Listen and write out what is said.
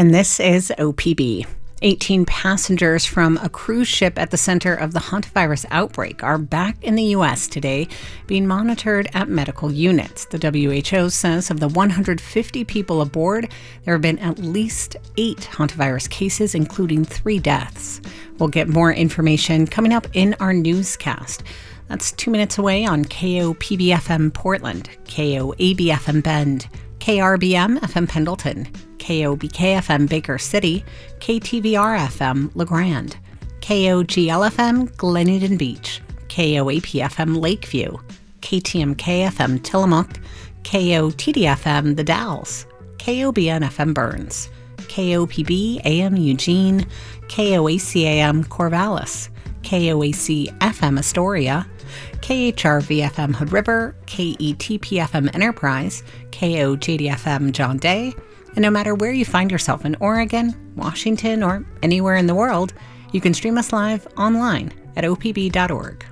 And this is OPB. 18 passengers from a cruise ship at the center of the hantavirus outbreak are back in the U.S. today, being monitored at medical units. The WHO says of the 150 people aboard, there have been at least 8 hantavirus cases, including 3 deaths. We'll get more information coming up in our newscast. That's 2 minutes away on KOPB-FM Portland, KOAB-FM Bend, KRBM FM Pendleton, KOBK FM Baker City, KTVR FM LeGrand, KOGL FM Glenhaven Beach, KOAP FM Lakeview, KTMK FM Tillamook, KOTD FM The Dalles, KOBN FM Burns, KOPB AM Eugene, KOAC AM Corvallis, KOAC FM Astoria, KHRV FM Hood River, KETP FM Enterprise, KOJD FM John Day, and no matter where you find yourself in Oregon, Washington, or anywhere in the world, you can stream us live online at opb.org.